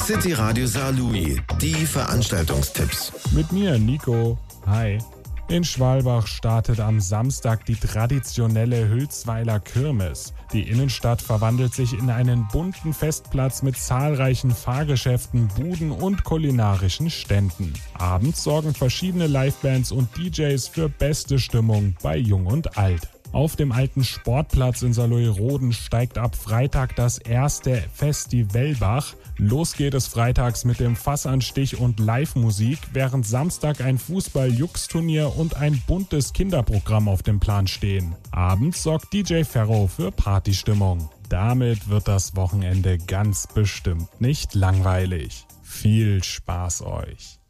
City Radio Saarlouis, die Veranstaltungstipps. Mit mir, Nico. Hi. In Schwalbach startet am Samstag die traditionelle Hülsweiler Kirmes. Die Innenstadt verwandelt sich in einen bunten Festplatz mit zahlreichen Fahrgeschäften, Buden und kulinarischen Ständen. Abends sorgen verschiedene Livebands und DJs für beste Stimmung bei Jung und Alt. Auf dem alten Sportplatz in Saarlouis-Roden steigt ab Freitag das erste Festivalbach. Los geht es freitags mit dem Fassanstich und Live-Musik, während Samstag ein Fußball-Jux-Turnier und ein buntes Kinderprogramm auf dem Plan stehen. Abends sorgt DJ Ferro für Partystimmung. Damit wird das Wochenende ganz bestimmt nicht langweilig. Viel Spaß euch!